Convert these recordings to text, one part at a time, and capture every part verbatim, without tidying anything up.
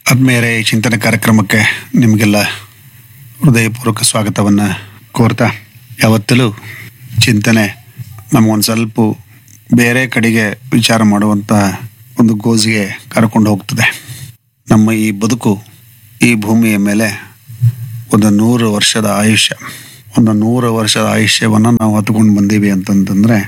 ಆತ್ಮೀಯರೇ, ಈ ಚಿಂತನೆ ಕಾರ್ಯಕ್ರಮಕ್ಕೆ ನಿಮಗೆಲ್ಲ ಹೃದಯಪೂರ್ವಕ ಸ್ವಾಗತವನ್ನು ಕೋರ್ತಾ, ಯಾವತ್ತಲೂ ಚಿಂತನೆ ನಮಗೊಂದು ಸ್ವಲ್ಪ ಬೇರೆ ಕಡೆಗೆ ವಿಚಾರ ಮಾಡುವಂಥ ಒಂದು ಗೋಜಿಗೆ ಕರ್ಕೊಂಡು ಹೋಗ್ತದೆ. ನಮ್ಮ ಈ ಬದುಕು ಈ ಭೂಮಿಯ ಮೇಲೆ ಒಂದು ನೂರು ವರ್ಷದ ಆಯುಷ್ಯ ಒಂದು ನೂರು ವರ್ಷದ ಆಯುಷ್ಯವನ್ನು ನಾವು ಹತ್ಕೊಂಡು ಬಂದೀವಿ ಅಂತಂತಂದರೆ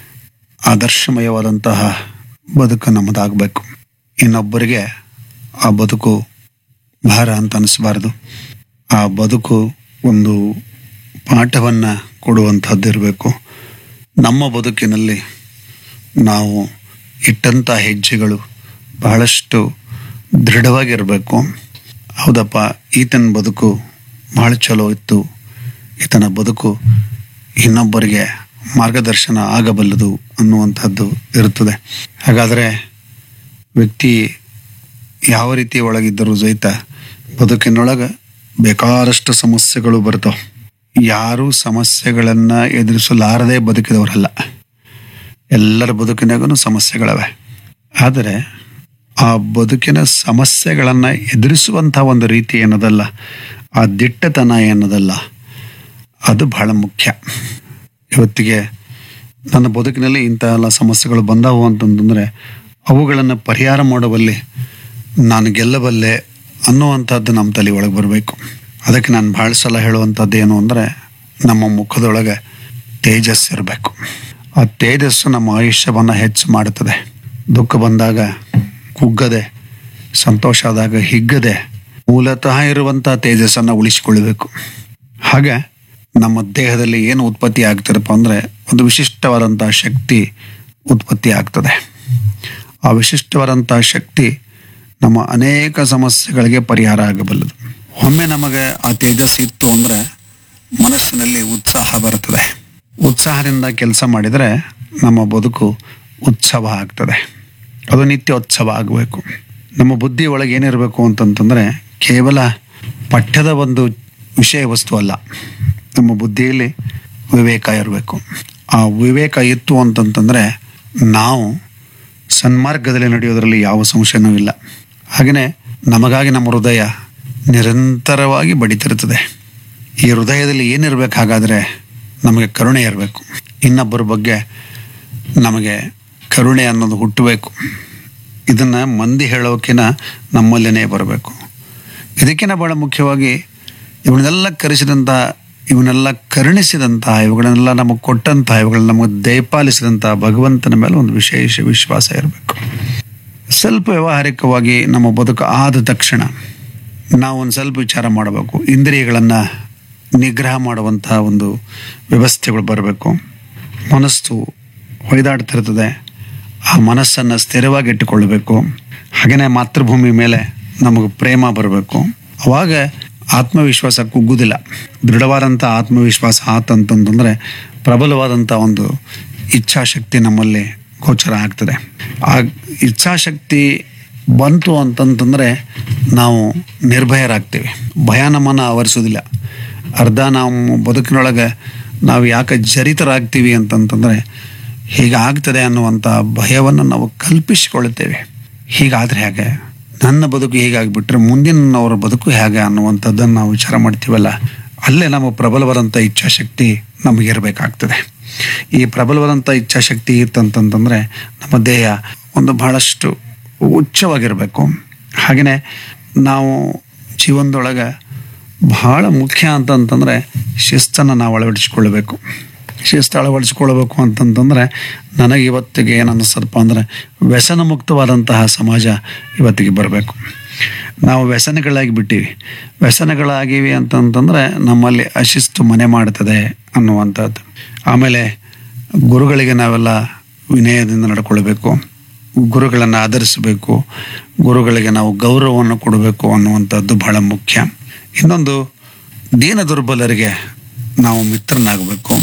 ಆದರ್ಶಮಯವಾದಂತಹ ಬದುಕು ನಮ್ಮದಾಗಬೇಕು. ಇನ್ನೊಬ್ಬರಿಗೆ ಆ ಬದುಕು ಭಾರ ಅಂತ ಅನಿಸ್ಬಾರ್ದು. ಆ ಬದುಕು ಒಂದು ಪಾಠವನ್ನು ಕೊಡುವಂಥದ್ದು ಇರಬೇಕು. ನಮ್ಮ ಬದುಕಿನಲ್ಲಿ ನಾವು ಇಟ್ಟಂಥ ಹೆಜ್ಜೆಗಳು ಬಹಳಷ್ಟು ದೃಢವಾಗಿರಬೇಕು. ಹೌದಪ್ಪ, ಈತನ ಬದುಕು ಭಾಳ ಚಲೋ ಇತ್ತು, ಈತನ ಬದುಕು ಇನ್ನೊಬ್ಬರಿಗೆ ಮಾರ್ಗದರ್ಶನ ಆಗಬಲ್ಲದು ಅನ್ನುವಂಥದ್ದು ಇರುತ್ತದೆ. ಹಾಗಾದರೆ ವ್ಯಕ್ತಿ ಯಾವ ರೀತಿ ಒಳಗಿದ್ದರೂ ಸಹಿತ ಬದುಕಿನೊಳಗೆ ಬೇಕಾದಷ್ಟು ಸಮಸ್ಯೆಗಳು ಬರ್ತಾವೆ. ಯಾರೂ ಸಮಸ್ಯೆಗಳನ್ನು ಎದುರಿಸಲಾರದೆ ಬದುಕಿದವರಲ್ಲ. ಎಲ್ಲರ ಬದುಕಿನಾಗೂ ಸಮಸ್ಯೆಗಳವೆ. ಆದರೆ ಆ ಬದುಕಿನ ಸಮಸ್ಯೆಗಳನ್ನು ಎದುರಿಸುವಂಥ ಒಂದು ರೀತಿ ಏನದಲ್ಲ, ಆ ದಿಟ್ಟತನ ಏನದಲ್ಲ, ಅದು ಬಹಳ ಮುಖ್ಯ. ಇವತ್ತಿಗೆ ನನ್ನ ಬದುಕಿನಲ್ಲಿ ಇಂಥ ಎಲ್ಲ ಸಮಸ್ಯೆಗಳು ಬಂದವು ಅಂತಂದರೆ ಅವುಗಳನ್ನು ಪರಿಹಾರ ಮಾಡುವಲ್ಲಿ ನಾನು ಗೆಲ್ಲಬಲ್ಲೆ ಅನ್ನುವಂಥದ್ದು ನಮ್ಮ ತಲೆ ಒಳಗೆ ಬರಬೇಕು. ಅದಕ್ಕೆ ನಾನು ಭಾಳ ಸಲ ಹೇಳುವಂಥದ್ದು ಏನು ಅಂದರೆ, ನಮ್ಮ ಮುಖದೊಳಗೆ ತೇಜಸ್ಸು ಇರಬೇಕು. ಆ ತೇಜಸ್ಸು ನಮ್ಮ ಆಯುಷ್ಯವನ್ನು ಹೆಚ್ಚು ಮಾಡುತ್ತದೆ. ದುಃಖ ಬಂದಾಗ ಕುಗ್ಗದೆ, ಸಂತೋಷ ಆದಾಗ ಹಿಗ್ಗದೆ ಮೂಲತಃ ಇರುವಂಥ ತೇಜಸ್ಸನ್ನು ಉಳಿಸಿಕೊಳ್ಳಬೇಕು. ಹಾಗೆ ನಮ್ಮ ದೇಹದಲ್ಲಿ ಏನು ಉತ್ಪತ್ತಿ ಆಗ್ತಿರಪ್ಪ ಅಂದರೆ ಒಂದು ವಿಶಿಷ್ಟವಾದಂಥ ಶಕ್ತಿ ಉತ್ಪತ್ತಿ ಆಗ್ತದೆ. ಆ ವಿಶಿಷ್ಟವಾದಂಥ ಶಕ್ತಿ ನಮ್ಮ ಅನೇಕ ಸಮಸ್ಯೆಗಳಿಗೆ ಪರಿಹಾರ ಆಗಬಲ್ಲದು. ಒಮ್ಮೆ ನಮಗೆ ಆ ತೇಜಸ್ಸು ಇತ್ತು ಅಂದರೆ ಮನಸ್ಸಿನಲ್ಲಿ ಉತ್ಸಾಹ ಬರುತ್ತದೆ. ಉತ್ಸಾಹದಿಂದ ಕೆಲಸ ಮಾಡಿದರೆ ನಮ್ಮ ಬದುಕು ಉತ್ಸವ ಆಗ್ತದೆ. ಅದು ನಿತ್ಯೋತ್ಸವ ಆಗಬೇಕು. ನಮ್ಮ ಬುದ್ಧಿ ಒಳಗೆ ಏನಿರಬೇಕು ಅಂತಂತಂದರೆ ಕೇವಲ ಪಠ್ಯದ ಒಂದು ವಿಷಯ ವಸ್ತು ಅಲ್ಲ, ನಮ್ಮ ಬುದ್ಧಿಯಲ್ಲಿ ವಿವೇಕ ಇರಬೇಕು. ಆ ವಿವೇಕ ಇತ್ತು ಅಂತಂತಂದರೆ ನಾವು ಸನ್ಮಾರ್ಗದಲ್ಲಿ ನಡೆಯೋದರಲ್ಲಿ ಯಾವ ಸಂಶಯನೂ ಇಲ್ಲ. ಹಾಗೆಯೇ ನಮಗಾಗಿ ನಮ್ಮ ಹೃದಯ ನಿರಂತರವಾಗಿ ಬಡಿತಿರ್ತದೆ. ಈ ಹೃದಯದಲ್ಲಿ ಏನಿರಬೇಕು? ಹಾಗಾದರೆ ನಮಗೆ ಕರುಣೆ ಇರಬೇಕು. ಇನ್ನೊಬ್ಬರ ಬಗ್ಗೆ ನಮಗೆ ಕರುಣೆ ಅನ್ನೋದು ಹುಟ್ಟಬೇಕು. ಇದನ್ನು ಮಂದಿ ಹೇಳೋಕಿನ ನಮ್ಮಲ್ಲೇ ಬರಬೇಕು. ಇದಕ್ಕಿಂತ ಭಾಳ ಮುಖ್ಯವಾಗಿ ಇವನ್ನೆಲ್ಲ ಕರೆಸಿದಂಥ, ಇವನ್ನೆಲ್ಲ ಕರುಣಿಸಿದಂಥ, ಇವುಗಳನ್ನೆಲ್ಲ ನಮಗೆ ಕೊಟ್ಟಂಥ, ಇವುಗಳನ್ನ ನಮಗೆ ದಯಪಾಲಿಸಿದಂಥ ಭಗವಂತನ ಮೇಲೆ ಒಂದು ವಿಶೇಷ ವಿಶ್ವಾಸ ಇರಬೇಕು. ಸ್ವಲ್ಪ ವ್ಯಾವಹಾರಿಕವಾಗಿ ನಮ್ಮ ಬದುಕು ಆದ ತಕ್ಷಣ ನಾವು ಒಂದು ಸ್ವಲ್ಪ ವಿಚಾರ ಮಾಡಬೇಕು. ಇಂದ್ರಿಯಗಳನ್ನು ನಿಗ್ರಹ ಮಾಡುವಂಥ ಒಂದು ವ್ಯವಸ್ಥೆಗಳು ಬರಬೇಕು. ಮನಸ್ಸು ಹೊಯ್ದಾಡ್ತಿರ್ತದೆ, ಆ ಮನಸ್ಸನ್ನು ಸ್ಥಿರವಾಗಿ ಇಟ್ಟುಕೊಳ್ಳಬೇಕು. ಹಾಗೆಯೇ ಮಾತೃಭೂಮಿ ಮೇಲೆ ನಮಗೆ ಪ್ರೇಮ ಬರಬೇಕು. ಅವಾಗ ಆತ್ಮವಿಶ್ವಾಸ ಕುಗ್ಗುವುದಿಲ್ಲ. ದೃಢವಾದಂಥ ಆತ್ಮವಿಶ್ವಾಸ ಆತಂತಂದರೆ ಪ್ರಬಲವಾದಂಥ ಒಂದು ಇಚ್ಛಾಶಕ್ತಿ ನಮ್ಮಲ್ಲಿ ಗೋಚರ ಆಗ್ತದೆ. ಆ ಇಚ್ಛಾಶಕ್ತಿ ಬಂತು ಅಂತಂತಂದರೆ ನಾವು ನಿರ್ಭಯರಾಗ್ತೀವಿ. ಭಯ ನಮ್ಮನ್ನು ಆವರಿಸೋದಿಲ್ಲ. ಅರ್ಧ ನಾವು ಬದುಕಿನೊಳಗೆ ನಾವು ಯಾಕೆ ಜರಿತರಾಗ್ತೀವಿ ಅಂತಂತಂದರೆ ಹೀಗಾಗ್ತದೆ ಅನ್ನುವಂಥ ಭಯವನ್ನು ನಾವು ಕಲ್ಪಿಸಿಕೊಳ್ಳುತ್ತೇವೆ. ಹೀಗಾದರೆ ಹೇಗೆ, ನನ್ನ ಬದುಕು ಹೀಗಾಗಿಬಿಟ್ರೆ ಮುಂದಿನವರ ಬದುಕು ಹೇಗೆ ಅನ್ನುವಂಥದ್ದನ್ನು ನಾವು ವಿಚಾರ ಮಾಡ್ತೀವಲ್ಲ, ಅಲ್ಲೇ ನಮ್ಮ ಪ್ರಬಲವಾದಂಥ ಇಚ್ಛಾಶಕ್ತಿ ನಮಗಿರಬೇಕಾಗ್ತದೆ. ಈ ಪ್ರಬಲವಾದಂಥ ಇಚ್ಛಾಶಕ್ತಿ ಇತ್ತಂತಂತಂದರೆ ನಮ್ಮ ದೇಹ ಒಂದು ಬಹಳಷ್ಟು ಉಚ್ಚವಾಗಿರಬೇಕು. ಹಾಗೆಯೇ ನಾವು ಜೀವನದೊಳಗೆ ಬಹಳ ಮುಖ್ಯ ಅಂತಂತಂದರೆ ಶಿಸ್ತನ್ನು ನಾವು ಅಳವಡಿಸ್ಕೊಳ್ಬೇಕು. ಶಿಸ್ತು ಅಳವಡಿಸ್ಕೊಳ್ಬೇಕು ಅಂತಂತಂದರೆ ನನಗೆ ಇವತ್ತಿಗೆ ಏನು ಅನ್ನಿಸ್ತಪ್ಪ ಅಂದರೆ ವ್ಯಸನ ಮುಕ್ತವಾದಂತಹ ಸಮಾಜ ಇವತ್ತಿಗೆ ಬರಬೇಕು. ನಾವು ವ್ಯಸನಗಳಾಗಿ ಬಿಟ್ಟಿವಿ. ವ್ಯಸನಗಳಾಗಿವಿ ಅಂತಂತಂದರೆ ನಮ್ಮಲ್ಲಿ ಅಶಿಸ್ತು ಮನೆ ಮಾಡ್ತದೆ ಅನ್ನುವಂಥದ್ದು. ಆಮೇಲೆ ಗುರುಗಳಿಗೆ ನಾವೆಲ್ಲ ವಿನಯದಿಂದ ನಡ್ಕೊಳ್ಬೇಕು. ಗುರುಗಳನ್ನು ಆಧರಿಸಬೇಕು. ಗುರುಗಳಿಗೆ ನಾವು ಗೌರವವನ್ನು ಕೊಡಬೇಕು ಅನ್ನುವಂಥದ್ದು ಬಹಳ ಮುಖ್ಯ. ಇನ್ನೊಂದು, ದೀನ ದುರ್ಬಲರಿಗೆ ನಾವು ಮಿತ್ರನಾಗಬೇಕು.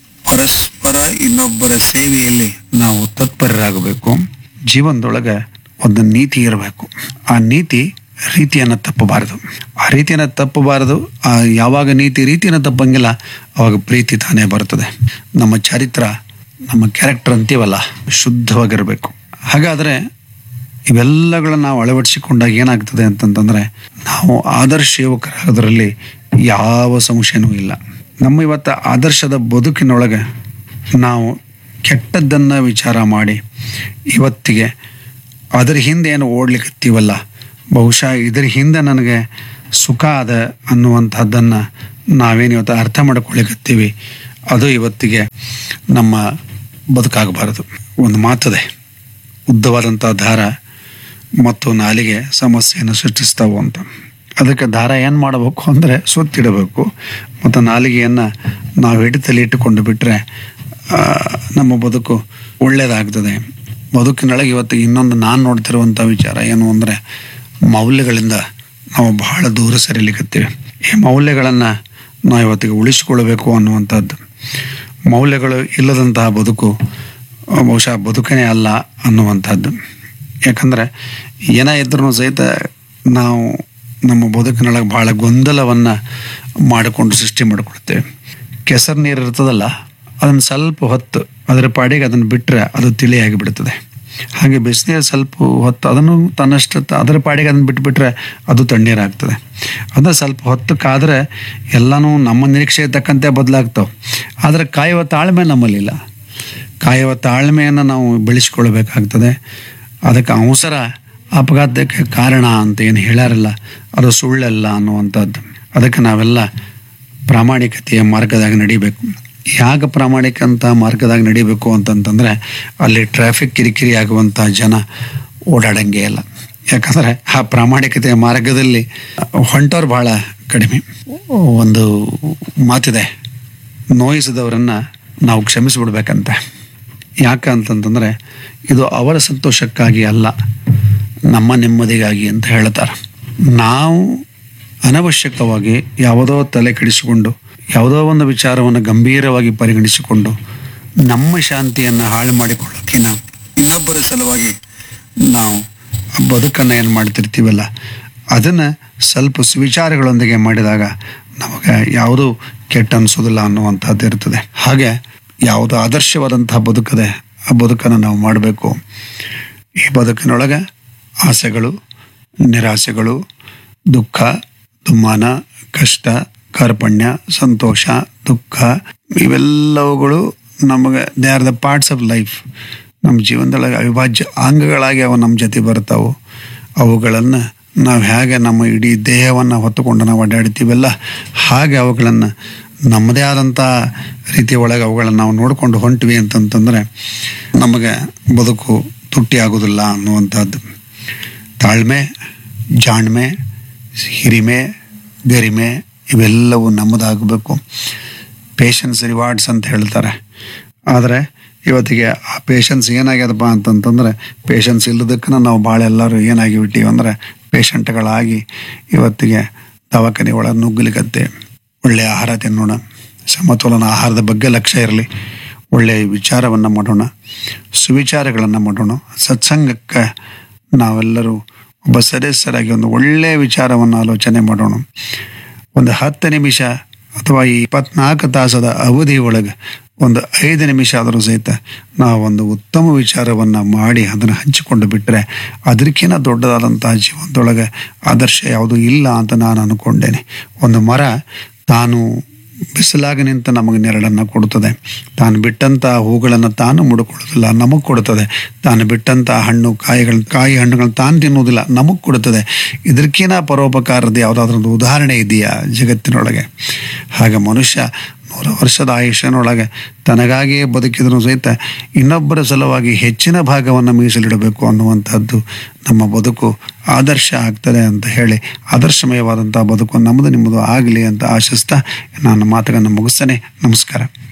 ಪರಸ್ಪರ ಇನ್ನೊಬ್ಬರ ಸೇವೆಯಲ್ಲಿ ನಾವು ತತ್ಪರರಾಗಬೇಕು. ಜೀವನದೊಳಗೆ ಒಂದು ನೀತಿ ಇರಬೇಕು. ಆ ನೀತಿ ರೀತಿಯನ್ನು ತಪ್ಪಬಾರದು. ಆ ರೀತಿಯನ್ನು ತಪ್ಪಬಾರದು. ಆ ಯಾವಾಗ ನೀತಿ ರೀತಿಯನ್ನು ತಪ್ಪಂಗಿಲ್ಲ ಆವಾಗ ಪ್ರೀತಿ ತಾನೇ ಬರ್ತದೆ. ನಮ್ಮ ಚರಿತ್ರ, ನಮ್ಮ ಕ್ಯಾರೆಕ್ಟರ್ ಅಂತೀವಲ್ಲ, ಶುದ್ಧವಾಗಿರಬೇಕು. ಹಾಗಾದರೆ ಇವೆಲ್ಲಗಳನ್ನ ನಾವು ಅಳವಡಿಸಿಕೊಂಡಾಗ ಏನಾಗ್ತದೆ ಅಂತಂತಂದರೆ ನಾವು ಆದರ್ಶ ಯುವಕರಾಗೋದ್ರಲ್ಲಿ ಯಾವ ಸಂಶಯನೂ ಇಲ್ಲ. ನಮ್ಮ ಇವತ್ತು ಆದರ್ಶದ ಬದುಕಿನೊಳಗೆ ನಾವು ಕೆಟ್ಟದ್ದನ್ನು ವಿಚಾರ ಮಾಡಿ ಇವತ್ತಿಗೆ ಅದರ ಹಿಂದೆ ಏನು ಓಡ್ಲಿಕ್ಕತ್ತೀವಲ್ಲ, ಬಹುಶಃ ಇದರ ಹಿಂದೆ ನನಗೆ ಸುಖ ಅದ ಅನ್ನುವಂಥದ್ದನ್ನು ನಾವೇನು ಇವತ್ತು ಅರ್ಥ ಮಾಡ್ಕೊಳ್ಳಿಕತ್ತೀವಿ, ಅದು ಇವತ್ತಿಗೆ ನಮ್ಮ ಬದುಕಾಗಬಾರದು. ಒಂದು ಮಾತದೆ, ಉದ್ದವಾದಂಥ ದಾರ ಮತ್ತು ನಾಲಿಗೆ ಸಮಸ್ಯೆಯನ್ನು ಸೃಷ್ಟಿಸ್ತಾವು ಅಂತ. ಅದಕ್ಕೆ ದಾರ ಏನು ಮಾಡಬೇಕು ಅಂದರೆ ಸುತ್ತಿಡಬೇಕು, ಮತ್ತು ನಾಲಿಗೆಯನ್ನು ನಾವು ಹಿಡಿತಲ್ಲಿ ಇಟ್ಟುಕೊಂಡು ಬಿಟ್ಟರೆ ನಮ್ಮ ಬದುಕು ಒಳ್ಳೆಯದಾಗ್ತದೆ. ಬದುಕಿನೊಳಗೆ ಇವತ್ತು ಇನ್ನೊಂದು ನಾನು ನೋಡ್ತಿರುವಂಥ ವಿಚಾರ ಏನು ಅಂದರೆ, ಮೌಲ್ಯಗಳಿಂದ ನಾವು ಬಹಳ ದೂರ ಸರಿಲಿಕ್ಕತ್ತೀವಿ. ಈ ಮೌಲ್ಯಗಳನ್ನು ನಾವು ಇವತ್ತಿಗೆ ಉಳಿಸಿಕೊಳ್ಬೇಕು ಅನ್ನುವಂಥದ್ದು. ಮೌಲ್ಯಗಳು ಇಲ್ಲದಂತಹ ಬದುಕು ಬಹುಶಃ ಬದುಕನೇ ಅಲ್ಲ ಅನ್ನುವಂಥದ್ದು. ಯಾಕಂದರೆ ಏನೇ ಇದ್ರೂ ಸಹಿತ ನಾವು ನಮ್ಮ ಬದುಕಿನೊಳಗೆ ಭಾಳ ಗೊಂದಲವನ್ನು ಮಾಡಿಕೊಂಡು ಸೃಷ್ಟಿ ಮಾಡಿಕೊಡ್ತೇವೆ. ಕೆಸರು ನೀರು ಇರ್ತದಲ್ಲ, ಅದನ್ನು ಸ್ವಲ್ಪ ಹೊತ್ತು ಅದರ ಪಾಡಿಗೆ ಅದನ್ನು ಬಿಟ್ಟರೆ ಅದು ತಿಳಿಯಾಗಿ ಬಿಡ್ತದೆ. ಹಾಗೆ ಬಿಸಿನೀರು ಸ್ವಲ್ಪ ಹೊತ್ತು ಅದನ್ನು ತನ್ನಷ್ಟು ಅದರ ಪಾಡಿಗೆ ಅದನ್ನು ಬಿಟ್ಟುಬಿಟ್ರೆ ಅದು ತಣ್ಣೀರಾಗ್ತದೆ. ಅದು ಸ್ವಲ್ಪ ಹೊತ್ತು ಕಾದರೆ ಎಲ್ಲನೂ ನಮ್ಮ ನಿರೀಕ್ಷೆ ತಕ್ಕಂತೆ ಬದಲಾಗ್ತಾವೆ. ಆದರೆ ಕಾಯುವ ತಾಳ್ಮೆ ನಮ್ಮಲ್ಲಿಲ್ಲ. ಕಾಯುವ ತಾಳ್ಮೆಯನ್ನು ನಾವು ಬೆಳೆಸ್ಕೊಳ್ಬೇಕಾಗ್ತದೆ. ಅದಕ್ಕೆ ಅವಸರ ಅಪಘಾತಕ್ಕೆ ಕಾರಣ ಅಂತ ಏನು ಹೇಳಾರಲ್ಲ, ಅದು ಸುಳ್ಳಲ್ಲ ಅನ್ನುವಂಥದ್ದು. ಅದಕ್ಕೆ ನಾವೆಲ್ಲ ಪ್ರಾಮಾಣಿಕತೆಯ ಮಾರ್ಗದಾಗ ನಡಿಬೇಕು. ಯಾಕೆ ಪ್ರಾಮಾಣಿಕಂತ ಮಾರ್ಗದಾಗ ನಡಿಬೇಕು ಅಂತಂತಂದರೆ, ಅಲ್ಲಿ ಟ್ರಾಫಿಕ್ ಕಿರಿಕಿರಿ ಆಗುವಂಥ ಜನ ಓಡಾಡಂಗೆ ಇಲ್ಲ. ಯಾಕಂದರೆ ಆ ಪ್ರಾಮಾಣಿಕತೆಯ ಮಾರ್ಗದಲ್ಲಿ ಹೊಂಟೋರು ಭಾಳ ಕಡಿಮೆ. ಒಂದು ಮಾತಿದೆ, ನೋಯಿಸಿದವರನ್ನು ನಾವು ಕ್ಷಮಿಸಿಬಿಡ್ಬೇಕಂತ. ಯಾಕೆ ಅಂತಂತಂದರೆ ಇದು ಅವರ ಸಂತೋಷಕ್ಕಾಗಿ ಅಲ್ಲ, ನಮ್ಮ ನೆಮ್ಮದಿಗಾಗಿ ಅಂತ ಹೇಳ್ತಾರೆ. ನಾವು ಅನವಶ್ಯಕವಾಗಿ ಯಾವುದೋ ತಲೆ ಕೆಡಿಸಿಕೊಂಡು ಯಾವುದೋ ಒಂದು ವಿಚಾರವನ್ನು ಗಂಭೀರವಾಗಿ ಪರಿಗಣಿಸಿಕೊಂಡು ನಮ್ಮ ಶಾಂತಿಯನ್ನು ಹಾಳು ಮಾಡಿಕೊಳ್ಳೋಕ್ಕಿಂತ ಇನ್ನೊಬ್ಬರ ಸಲುವಾಗಿ ನಾವು ಬದುಕನ್ನು ಏನು ಮಾಡ್ತಿರ್ತೀವಲ್ಲ, ಅದನ್ನು ಸ್ವಲ್ಪ ಸುವಿಚಾರಗಳೊಂದಿಗೆ ಮಾಡಿದಾಗ ನಮಗೆ ಯಾವುದೂ ಕೆಟ್ಟ ಅನಿಸೋದಿಲ್ಲ ಅನ್ನುವಂಥದ್ದು ಇರ್ತದೆ. ಹಾಗೆ ಯಾವುದು ಆದರ್ಶವಾದಂತಹ ಬದುಕದೆ ಆ ಬದುಕನ್ನು ನಾವು ಮಾಡಬೇಕು. ಈ ಬದುಕಿನೊಳಗೆ ಆಸೆಗಳು, ನಿರಾಸೆಗಳು, ದುಃಖ, ದುಮ್ಮಾನ, ಕಷ್ಟ, ಕಾರ್ಪಣ್ಯ, ಸಂತೋಷ, ದುಃಖ, ಇವೆಲ್ಲವುಗಳು ನಮಗೆ they are the parts of life. ನಮ್ಮ ಜೀವನದೊಳಗೆ ಅವಿಭಾಜ್ಯ ಅಂಗಗಳಾಗಿ ಅವು ನಮ್ಮ ಜೊತೆ ಬರ್ತಾವೆ. ಅವುಗಳನ್ನು ನಾವು ಹೇಗೆ ನಮ್ಮ ಇಡೀ ದೇಹವನ್ನು ಹೊತ್ತುಕೊಂಡು ನಾವು ಅಡ್ಡಾಡ್ತೀವಲ್ಲ, ಹಾಗೆ ಅವುಗಳನ್ನು ನಮ್ಮದೇ ಆದಂಥ ರೀತಿಯ ಒಳಗೆ ಅವುಗಳನ್ನು ನಾವು ನೋಡಿಕೊಂಡು ಹೊಂಟ್ವಿ ಅಂತಂತಂದರೆ ನಮಗೆ ಬದುಕು ತುಟ್ಟಿ ಆಗೋದಿಲ್ಲ ಅನ್ನುವಂಥದ್ದು. ತಾಳ್ಮೆ, ಜಾಣ್ಮೆ, ಹಿರಿಮೆ, ಗರಿಮೆ ಇವೆಲ್ಲವೂ ನಮ್ಮದಾಗಬೇಕು. ಪೇಷನ್ಸ್ ರಿವಾರ್ಡ್ಸ್ ಅಂತ ಹೇಳ್ತಾರೆ. ಆದರೆ ಇವತ್ತಿಗೆ ಆ ಪೇಷನ್ಸ್ ಏನಾಗ್ಯದಪ್ಪ ಅಂತಂತಂದರೆ, ಪೇಷನ್ಸ್ ಇಲ್ಲದಕ್ಕೂ ನಾವು ಭಾಳ ಎಲ್ಲರೂ ಏನಾಗಿ ಬಿಟ್ಟಿವಿ ಅಂದರೆ ಪೇಷಂಟ್ಗಳಾಗಿ ಇವತ್ತಿಗೆ ದವಾಖಾನೆ ಒಳಗೆ ನುಗ್ಗಲಿಕತ್ತೆ. ಒಳ್ಳೆಯ ಆಹಾರ ತಿನ್ನೋಣ, ಸಮತೋಲನ ಆಹಾರದ ಬಗ್ಗೆ ಲಕ್ಷ್ಯ ಇರಲಿ, ಒಳ್ಳೆಯ ವಿಚಾರವನ್ನು ಮಾಡೋಣ, ಸುವಿಚಾರಗಳನ್ನು ಮಾಡೋಣ. ಸತ್ಸಂಗಕ್ಕೆ ನಾವೆಲ್ಲರೂ ಒಬ್ಬ ಸದಸ್ಯರಾಗಿ ಒಂದು ಒಳ್ಳೆಯ ವಿಚಾರವನ್ನು ಆಲೋಚನೆ ಮಾಡೋಣ. ಒಂದು ಹತ್ತು ನಿಮಿಷ ಅಥವಾ ಈ ಇಪ್ಪತ್ನಾಲ್ಕು ತಾಸದ ಅವಧಿ ಒಳಗೆ ಒಂದು ಐದು ನಿಮಿಷ ಆದರೂ ಸಹಿತ ನಾವು ಒಂದು ಉತ್ತಮ ವಿಚಾರವನ್ನು ಮಾಡಿ ಅದನ್ನು ಹಂಚಿಕೊಂಡು ಬಿಟ್ಟರೆ ಅದಕ್ಕಿಂತ ದೊಡ್ಡದಾದಂತಹ ಜೀವನದೊಳಗೆ ಆದರ್ಶ ಯಾವುದೂ ಇಲ್ಲ ಅಂತ ನಾನು ಅಂದ್ಕೊಂಡೇನೆ. ಒಂದು ಮರ ತಾನು ಬಿಸಿಲಾಗಿ ನಿಂತು ನಮಗೆ ನೆರಳನ್ನು ಕೊಡುತ್ತದೆ. ತಾನು ಬಿಟ್ಟಂಥ ಹೂಗಳನ್ನು ತಾನು ಮುಡ್ಕೊಳ್ಳೋದಿಲ್ಲ, ನಮಗೆ ಕೊಡುತ್ತದೆ. ತಾನು ಬಿಟ್ಟಂಥ ಹಣ್ಣು ಕಾಯಿಗಳನ್ನ ಕಾಯಿ ಹಣ್ಣುಗಳನ್ನ ತಾನು ತಿನ್ನುವುದಿಲ್ಲ, ನಮಗೆ ಕೊಡುತ್ತದೆ. ಇದಕ್ಕಿಂತ ಪರೋಪಕಾರದ ಯಾವುದಾದ್ರೂ ಒಂದು ಉದಾಹರಣೆ ಇದೆಯಾ ಜಗತ್ತಿನೊಳಗೆ? ಹಾಗೆ ಮನುಷ್ಯ ನೂರು ವರ್ಷದ ಆಯುಷ್ಯನೊಳಗೆ ತನಗಾಗಿಯೇ ಬದುಕಿದ್ರೂ ಸಹಿತ ಇನ್ನೊಬ್ಬರ ಸಲುವಾಗಿ ಹೆಚ್ಚಿನ ಭಾಗವನ್ನು ಮೀಸಲಿಡಬೇಕು ಅನ್ನುವಂಥದ್ದು ನಮ್ಮ ಬದುಕು ಆದರ್ಶ ಆಗ್ತದೆ ಅಂತ ಹೇಳಿ, ಆದರ್ಶಮಯವಾದಂಥ ಬದುಕು ನಮ್ಮದು ನಿಮ್ಮದು ಆಗಲಿ ಅಂತ ಆಶಿಸ್ತಾ ನಾನು ಮಾತುಗಳನ್ನು ಮುಗಿಸ್ತೇನೆ. ನಮಸ್ಕಾರ.